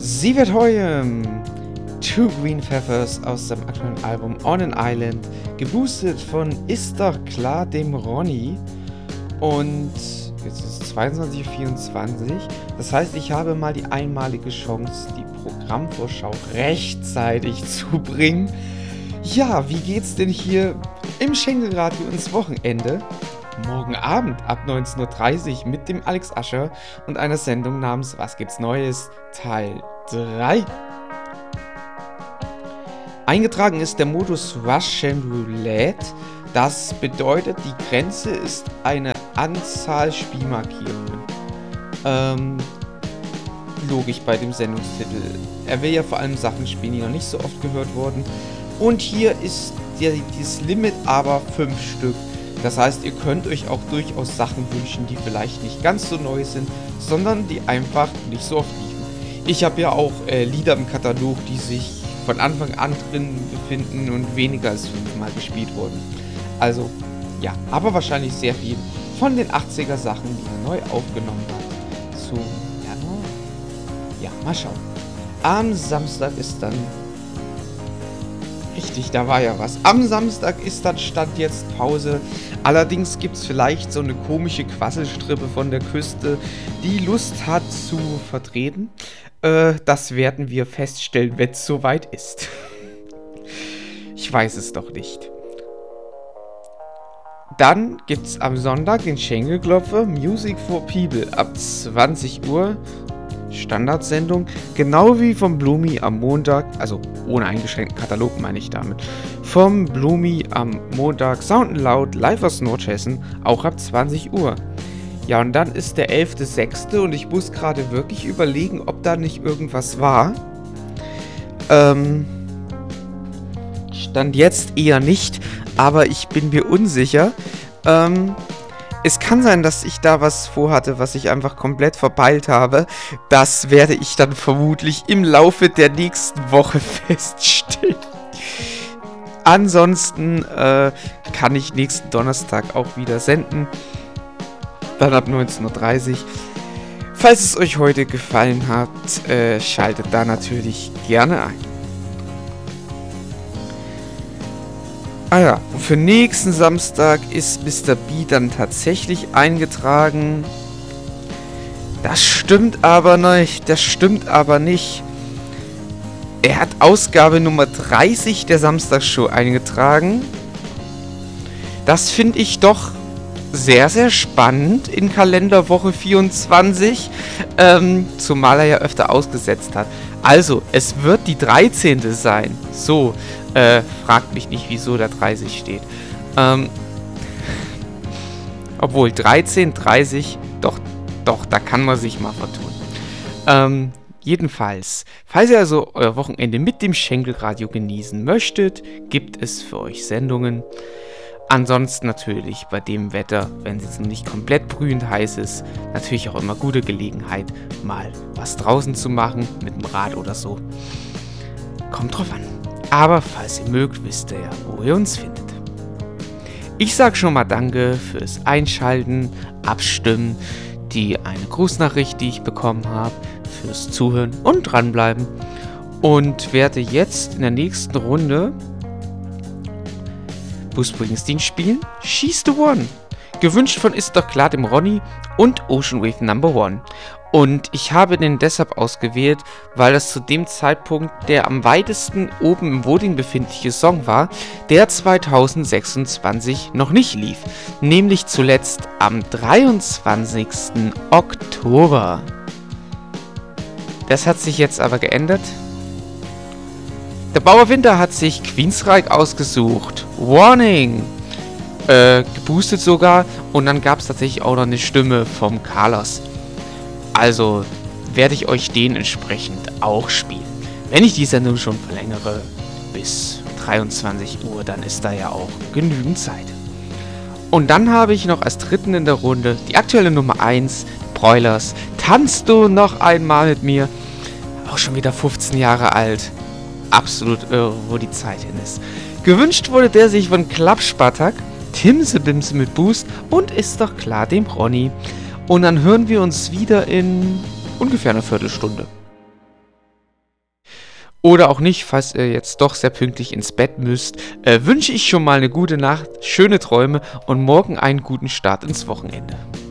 Sie wird heute Two Green Feathers aus dem aktuellen Album On an Island, geboostet von Ist doch klar dem Ronny. Und jetzt ist es 22:24 Uhr. Das heißt, ich habe mal die einmalige Chance, die Programmvorschau rechtzeitig zu bringen. Ja, wie geht's denn hier im Schenkelradio ins Wochenende? Morgen Abend ab 19:30 Uhr mit dem Alex Ascher und einer Sendung namens Was gibt's Neues? Teil 3. Eingetragen ist der Modus Russian Roulette. Das bedeutet, die Grenze ist eine Anzahl Spielmarkierungen. Logisch bei dem Sendungstitel. Er will ja vor allem Sachen spielen, die noch nicht so oft gehört wurden. Und hier ist dieses Limit aber 5 Stück. Das heißt, ihr könnt euch auch durchaus Sachen wünschen, die vielleicht nicht ganz so neu sind, sondern die einfach nicht so oft liefen. Ich habe ja auch Lieder im Katalog, die sich von Anfang an drin befinden und weniger als 5-mal gespielt wurden. Also, ja, aber wahrscheinlich sehr viel von den 80er Sachen, die er neu aufgenommen hat, zum Januar. Ja, mal schauen. Am Samstag ist dann... Richtig, da war ja was. Am Samstag ist dann Stand jetzt Pause. Allerdings gibt es vielleicht so eine komische Quasselstrippe von der Küste, die Lust hat zu vertreten. Das werden wir feststellen, wenn es soweit ist. Ich weiß es doch nicht. Dann gibt es am Sonntag den Schenkelklopfer Music for People ab 20 Uhr. Standardsendung, genau wie vom Blumi am Montag, also ohne eingeschränkten Katalog meine ich damit, vom Blumi am Montag Sound & Loud live aus Nordhessen, auch ab 20 Uhr. Ja, und dann ist der 11.06. und ich muss gerade wirklich überlegen, ob da nicht irgendwas war. Stand jetzt eher nicht, aber ich bin mir unsicher. Es kann sein, dass ich da was vorhatte, was ich einfach komplett verpeilt habe. Das werde ich dann vermutlich im Laufe der nächsten Woche feststellen. Ansonsten kann ich nächsten Donnerstag auch wieder senden. Dann ab 19:30 Uhr. Falls es euch heute gefallen hat, schaltet da natürlich gerne ein. Ah ja, und für nächsten Samstag ist Mr. B dann tatsächlich eingetragen. Das stimmt aber nicht. Er hat Ausgabe Nummer 30 der Samstagsshow eingetragen. Das finde ich doch sehr, sehr spannend in Kalenderwoche 24, zumal er ja öfter ausgesetzt hat. Also, es wird die 13. sein. So, fragt mich nicht, wieso da 30 steht. Obwohl, 13, 30, doch, da kann man sich mal vertun. Jedenfalls, falls ihr also euer Wochenende mit dem Schenkelradio genießen möchtet, gibt es für euch Sendungen. Ansonsten natürlich bei dem Wetter, wenn es jetzt noch nicht komplett brühend heiß ist, natürlich auch immer gute Gelegenheit, mal was draußen zu machen, mit dem Rad oder so. Kommt drauf an. Aber falls ihr mögt, wisst ihr ja, wo ihr uns findet. Ich sag schon mal Danke fürs Einschalten, Abstimmen, die eine Grußnachricht, die ich bekommen habe, fürs Zuhören und dranbleiben. Und werde jetzt in der nächsten Runde Bruce Springsteen spielen, She's the One. Gewünscht von Ist doch klar dem Ronny und Ocean Wave No. 1. Und ich habe den deshalb ausgewählt, weil das zu dem Zeitpunkt der am weitesten oben im Voting befindliche Song war, der 2026 noch nicht lief. Nämlich zuletzt am 23. Oktober. Das hat sich jetzt aber geändert. Der Bauer Winter hat sich Queensryche ausgesucht. Warning! Geboostet sogar. Und dann gab es tatsächlich auch noch eine Stimme vom Carlos. Also werde ich euch den entsprechend auch spielen. Wenn ich die Sendung schon verlängere bis 23 Uhr, dann ist da ja auch genügend Zeit. Und dann habe ich noch als dritten in der Runde die aktuelle Nummer 1, Broilers. Tanzt du noch einmal mit mir? Auch schon wieder 15 Jahre alt. Absolut irre, wo die Zeit hin ist. Gewünscht wurde der sich von Klappspatak, Timse-Bimse mit Boost und Ist doch klar dem Ronny. Und dann hören wir uns wieder in ungefähr einer Viertelstunde. Oder auch nicht, falls ihr jetzt doch sehr pünktlich ins Bett müsst, wünsche ich schon mal eine gute Nacht, schöne Träume und morgen einen guten Start ins Wochenende.